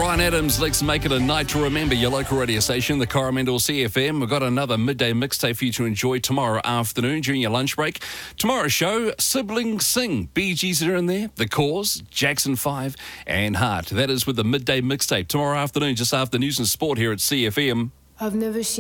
Bryan Adams, let's make it a night to remember. Your local radio station, the Coromandel CFM. We've got another midday mixtape for you to enjoy tomorrow afternoon during your lunch break. Tomorrow's show, Siblings Sing. Bee Gees are in there, The Cause, Jackson 5 and Heart. That is with the midday mixtape tomorrow afternoon, just after news and sport here at CFM. I've never seen